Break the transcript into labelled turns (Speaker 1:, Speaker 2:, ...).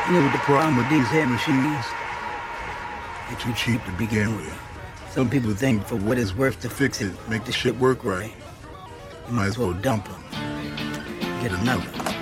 Speaker 1: You know what the problem with these head machines? They're too cheap to begin with. Some people think for what it's worth to fix it, make the shit work right, you might as well dump them. Get another.